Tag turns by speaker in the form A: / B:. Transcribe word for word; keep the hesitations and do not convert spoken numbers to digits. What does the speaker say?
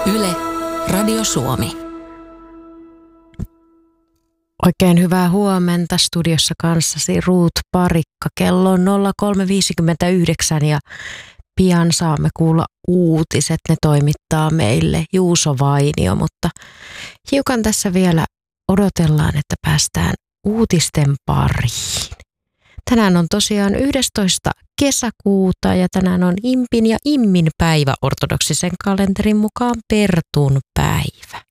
A: Yle, Radio Suomi.
B: Oikein hyvää huomenta studiossa kanssasi Ruut Parikka. Kello on nolla kolme viisikymmentäyhdeksän ja pian saamme kuulla uutiset. Ne toimittaa meille Juuso Vainio, mutta hiukan tässä vielä odotellaan, että päästään uutisten pariin. Tänään on tosiaan yhdestoista kesäkuuta ja tänään on Impin ja Immin päivä ortodoksisen kalenterin mukaan Pertun päivä.